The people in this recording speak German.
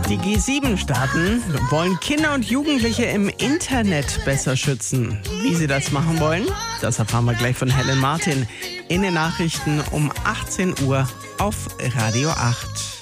Die G7-Staaten wollen Kinder und Jugendliche im Internet besser schützen. Wie sie das machen wollen, das erfahren wir gleich von Helen Martin in den Nachrichten um 18 Uhr auf Radio 8.